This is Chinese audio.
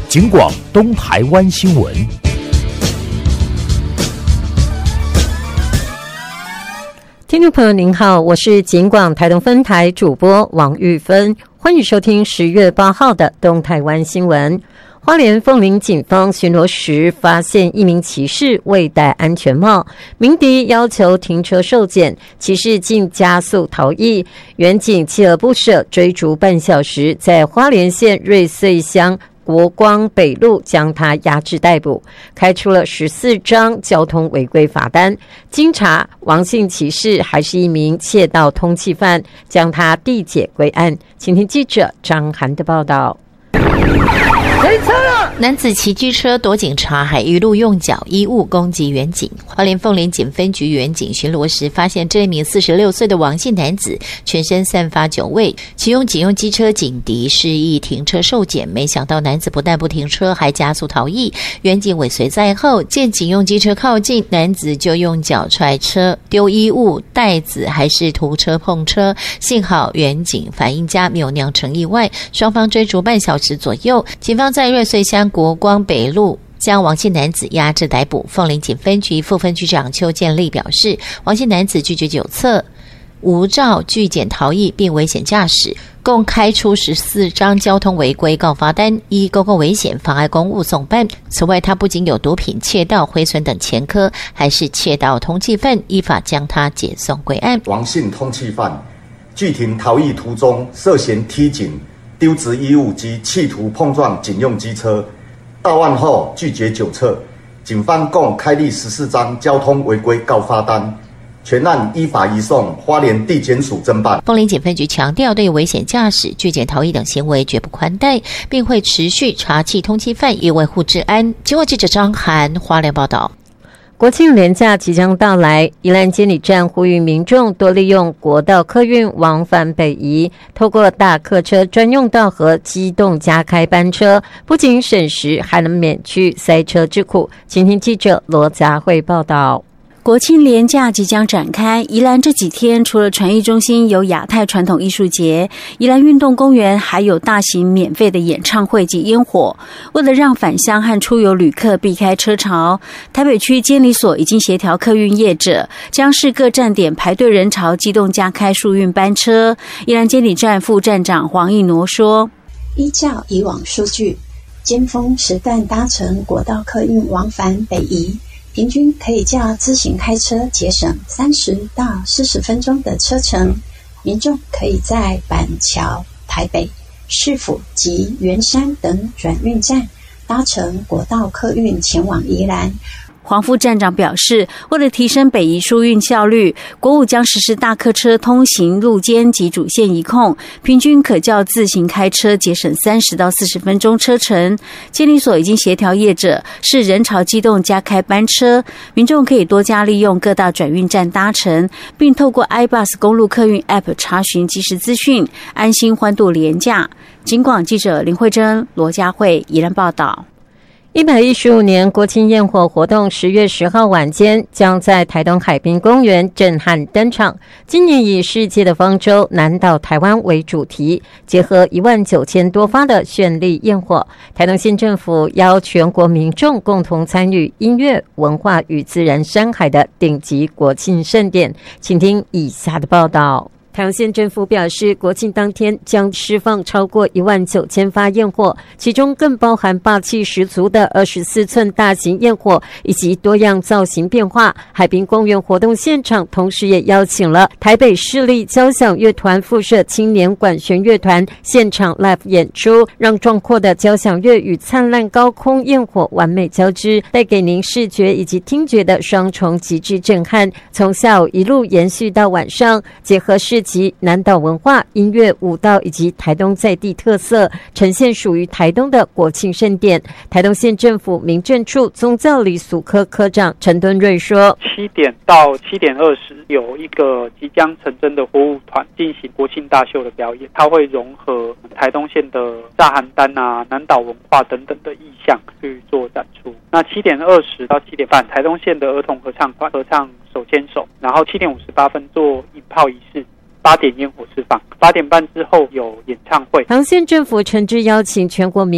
警广东台湾新闻。 听众朋友您好，我是警广台东分台主播王玉芬，欢迎收听10月8号的东台湾新闻。花莲凤林警方巡逻时发现一名骑士未戴安全帽，鸣笛要求停车受检，骑士竟加速逃逸，员警锲而不舍追逐半小时，在花莲县瑞穗乡国光北路将他押至逮捕，开出了14张交通违规罚单。经查，王姓骑士还是一名窃盗通缉犯，将他递解归案。请听记者张涵的报道。 男子骑机车躲警察，还一路用脚衣物攻击员警。花莲凤林警分局员警巡逻时，发现这名46岁的王姓男子全身散发酒味，启用警用机车警笛示意停车受检，没想到男子不但不停车，还加速逃逸。员警尾随在后，见警用机车靠近，男子就用脚踹车，丢衣物、袋子，还是涂车碰车。幸好员警反应佳，没有酿成意外。双方追逐半小时左右，警方在瑞穗乡国光北路将王姓男子押至逮捕。凤林警分局副分局长邱建立表示，王姓男子拒绝酒测、无照拒检逃逸并危险驾驶，共开出14张交通违规告发单，依公共危险、妨碍公务送办。此外，他不仅有毒品、窃盗、毁损等前科，还是窃盗通缉犯，依法将他解送归案。 王姓通缉犯拒停逃逸途中涉嫌踢警、丢掷衣物及企图碰撞警用机车，到案后拒绝酒测，警方共开立14张交通违规告发单，全案依法移送花莲地检署侦办。 凤林警分局强调，对危险驾驶、拒检逃逸等行为绝不宽待，并会持续查缉通缉犯，以维护治安。警广记者张涵花莲报道。 国庆连假即将到来，宜兰监理站呼吁民众多利用国道客运往返北宜，透过大客车专用道和机动加开班车，不仅省时，还能免去塞车之苦。请听记者罗佳慧报道。 国庆连假即将展开，宜兰这几天除了传艺中心有亚太传统艺术节，宜兰运动公园还有大型免费的演唱会及烟火。为了让返乡和出游旅客避开车潮，台北区监理所已经协调客运业者，将视各站点排队人潮机动加开疏运班车。宜兰监理站副站长黄义挪说， 依照以往数据，尖峰时段搭乘国道客运往返北宜，平均可以较自行开车节省30到40分钟的车程，民众可以在板桥、台北、市府及圆山等转运站搭乘国道客运前往宜兰。 黄副站长表示，为了提升北宜疏运效率，国五将实施大客车通行路肩及主线一控，平均可较自行开车节省30到40分钟车程。监理所已经协调业者是人潮机动加开班车，民众可以多加利用各大转运站搭乘，并透过 iBus 公路客运 App 查询即时资讯，安心欢度连假。警广记者林慧珍、罗佳慧宜兰报道。 115年国庆焰火活动10月10号晚间将在台东海滨公园震撼登场。今年以世界的方舟南岛台湾为主题，结合19000多发的绚丽焰火，台东县政府邀全国民众共同参与音乐、文化与自然山海的顶级国庆盛典。请听以下的报道。台东县政府表示，国庆当天将释放超过19000发焰火，其中更包含霸气十足的24寸大型焰火以及多样造型变化。海滨公园活动现场同时也邀请了台北市立交响乐团附设青年管弦乐团现场 live 演出，让壮阔的交响乐与灿烂高空焰火完美交织，带给您视觉以及听觉的双重极致震撼。从下午一路延续到晚上，结合市集、南岛文化、音乐、舞蹈以及台东在地特色，呈现属于台东的国庆盛典。台东县政府民政处宗教礼俗科科长陈敦瑞说 ，7点到7点20有一个即将成真的火舞团进行国庆大秀的表演，它会融合台东县的炸邯郸啊、南岛文化等等的意象去做展出。那7点20到7点半，台东县的儿童合唱团合唱手牵手，然后7点58分做引炮仪式，8点烟火释放，8点半之后有演唱会。 台东县政府诚挚邀请全国民